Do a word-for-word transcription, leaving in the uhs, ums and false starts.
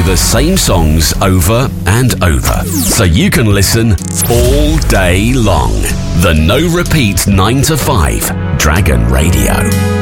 the same songs over and over, so you can listen all day long. The No Repeat nine to five Dragon Radio.